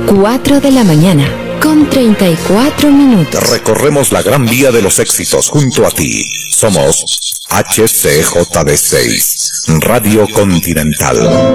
4 de la mañana, con 34 minutos. Recorremos la gran vía de los éxitos junto a ti. Somos HCJB6, Radio Continental.